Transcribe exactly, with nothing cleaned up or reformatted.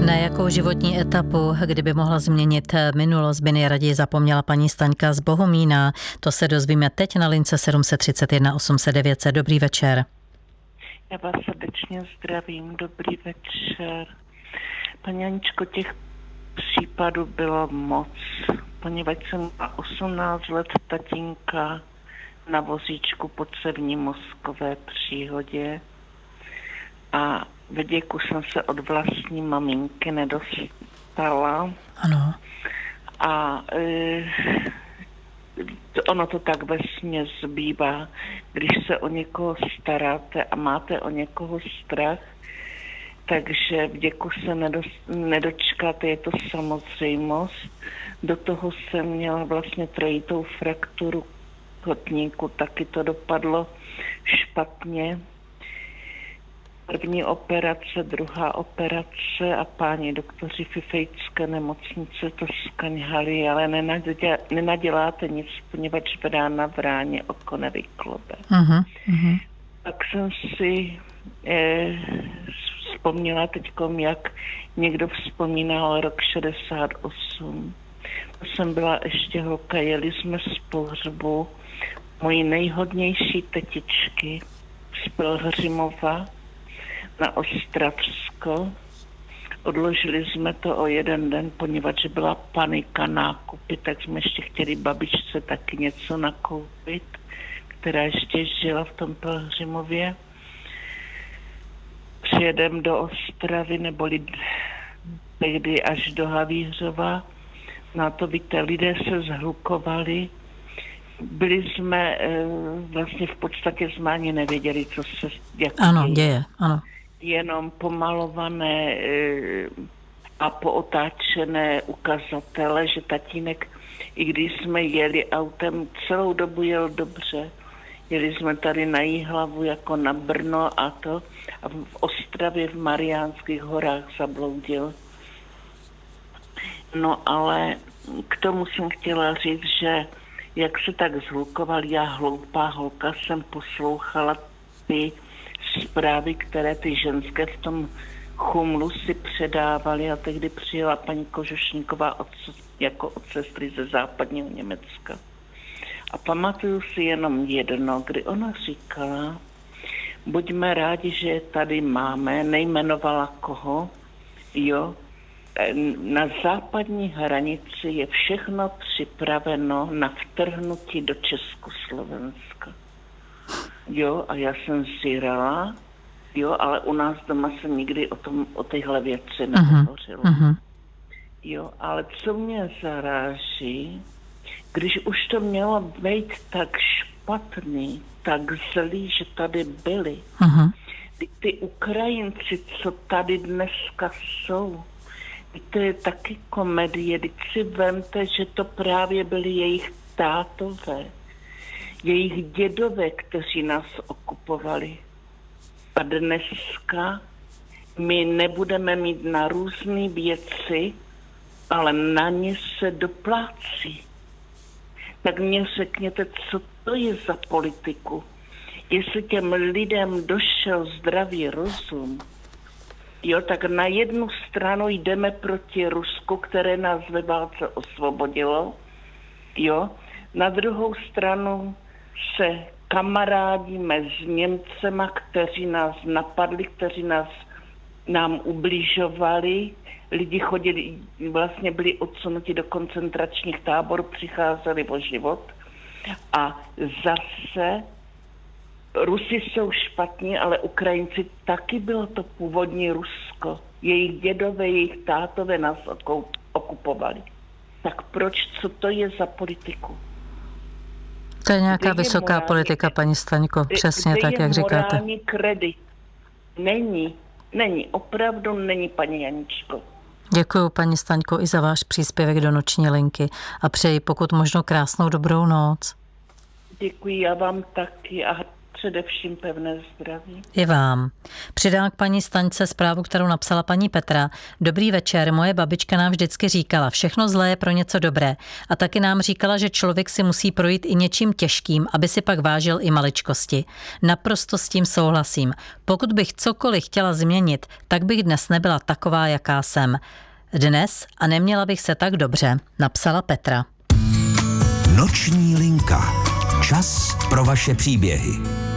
Na jakou životní etapu, kdyby mohla změnit minulost, by nejraději zapomněla paní Staňka z Bohumína? To se dozvíme teď na lince sedm set třicet jedna osm set devět set. Dobrý večer. Já vás srdečně zdravím, dobrý večer. Paní Aničko, těch případů bylo moc, poněvadž jsem má osmnáct let tatínka na vozíčku po cévní mozkové příhodě a ve věku jsem se od vlastní maminky nedostala. Ano. A e, ono to tak vesměs bývá, když se o někoho staráte a máte o někoho strach, takže v věku se nedost, nedočkáte, je to samozřejmost. Do toho jsem měla vlastně trojitou frakturu kotníku, taky to dopadlo špatně. První operace, druhá operace a páni doktoři Fifejcké nemocnice to skaňhali, ale nenadělá, nenaděláte nic, poněvadž rána v ráně oko nevyklobe. Uh-huh, uh-huh. Tak jsem si eh, vzpomněla teďkom, jak někdo vzpomínal rok šedesát osm. To jsem byla ještě holka, jeli jsme z pohřbu mojí nejhodnější tetičky z Pelhřimova na Ostravsko. Odložili jsme to o jeden den, poněvadž byla panika nákupy, tak jsme ještě chtěli babičce taky něco nakoupit, která ještě žila v tom Pelhřimově. Přijedem do Ostravy, neboli tehdy až do Havířova. Na to víte, lidé se zhlukovali. Byli jsme e, vlastně v podstatě jsme ani nevěděli, co se jak ano, děje. děje. Ano. Jenom pomalované e, a pootáčené ukazatele, že tatínek, i když jsme jeli autem, celou dobu jel dobře. Jeli jsme tady na Jihlavu jako na Brno a to a v Ostravě v Mariánských horách zabloudil. No ale k tomu jsem chtěla říct, že jak se tak zhlukoval, já hloupá holka jsem poslouchala ty zprávy, které ty ženské v tom chumlu si předávaly a tehdy přijela paní Kožušníková od, jako od sestry ze západního Německa. A pamatuju si jenom jedno, kdy ona říkala, buďme rádi, že je tady máme, nejmenovala koho, jo, na západní hranici je všechno připraveno na vtrhnutí do Československa. Jo, a já jsem zírala, jo, ale u nás doma se nikdy o tom, o téhle věci nehovořilo. Uh-huh. Jo, ale co mě zaráží, když už to mělo být tak špatný, tak zlý, že tady byli. Uh-huh. Ty, ty Ukrajinci, co tady dneska jsou, to je taky komedie. Teď si vemte, že to právě byli jejich tátové, jejich dědové, kteří nás okupovali. A dneska my nebudeme mít na různé věci, ale na ně se doplácí. Tak mě řekněte, co to je za politiku. Jestli těm lidem došel zdravý rozum, jo, tak na jednu stranu jdeme proti Rusku, které nás ve válce osvobodilo, jo, na druhou stranu se kamarádíme s Němcema, kteří nás napadli, kteří nás nám ubližovali, lidi chodili, vlastně byli odsunuti do koncentračních táborů, přicházeli o život a zase Rusi jsou špatní, ale Ukrajinci taky bylo to původní Rusko. Jejich dědové, jejich tátové nás okupovali. Tak proč, co to je za politiku? To je nějaká kde vysoká je politika, paní Staňko, přesně kde tak, jak říkáte. Morální kredit? Není, není, opravdu není, paní Janičko. Děkuji, paní Staňko, i za váš příspěvek do noční linky a přeji pokud možno krásnou dobrou noc. Děkuji, já vám taky a především pevné zdraví. I vám. Přidám k paní Staňce zprávu, kterou napsala paní Petra. Dobrý večer, moje babička nám vždycky říkala, všechno zlé je pro něco dobré. A taky nám říkala, že člověk si musí projít i něčím těžkým, aby si pak vážil i maličkosti. Naprosto s tím souhlasím. Pokud bych cokoliv chtěla změnit, tak bych dnes nebyla taková, jaká jsem. Dnes a neměla bych se tak dobře, napsala Petra. Noční linka. Čas pro vaše příběhy.